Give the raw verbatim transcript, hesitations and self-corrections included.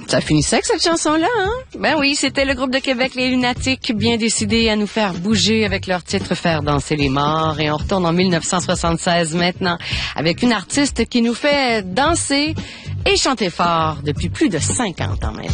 Ça finissait avec cette chanson-là, hein? Ben oui, c'était le groupe de Québec, les Lunatiques, bien décidés à nous faire bouger avec leur titre « Faire danser les morts ». Et on retourne en mille neuf cent soixante-seize maintenant, avec une artiste qui nous fait danser et chanter fort depuis plus de cinquante ans maintenant.